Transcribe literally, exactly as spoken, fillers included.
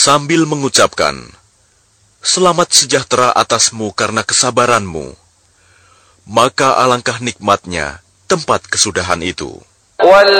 sambil mengucapkan, "Selamat sejahtera atasmu karena kesabaranmu." Maka alangkah nikmatnya tempat kesudahan itu.